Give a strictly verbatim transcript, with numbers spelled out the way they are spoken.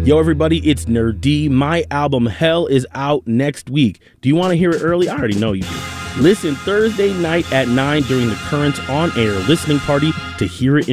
Yo, everybody, it's Nerd D. My album, Hell, is out next week. Do you want to hear it early? I already know you do. Listen Thursday night at nine during the Currents on-air listening party to hear it in